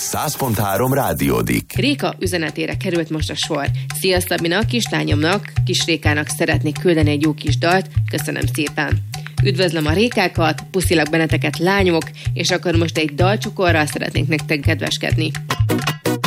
100.3 rádiódik. Réka üzenetére került most a sor. Szia Szabina, kislányomnak, kis Rékának szeretnék küldeni egy jó kis dalt. Köszönöm szépen. Üdvözlöm a Rékákat, puszilak benneteket lányok, és akkor most egy dalcsukorral szeretnénk nektek kedveskedni.